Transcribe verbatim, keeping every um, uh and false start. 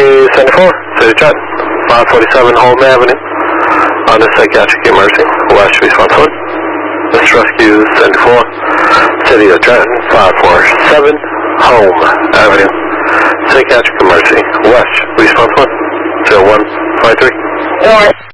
Rescue seventy-four, City Chat, five forty-seven Home Avenue, on a psychiatric emergency, West response one. This is Rescue seventy-four, City of Trenton, five forty-seven Home Avenue, psychiatric emergency, West response one, zero one five three.